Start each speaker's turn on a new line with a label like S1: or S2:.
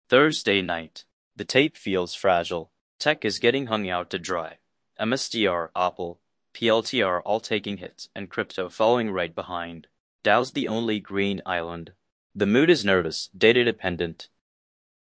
S1: Thursday night. The tape feels fragile. Tech is getting hung out to dry. MSTR, Apple, PLTR all taking hits, and crypto following right behind. Dow's the only green island. The mood is nervous, data dependent.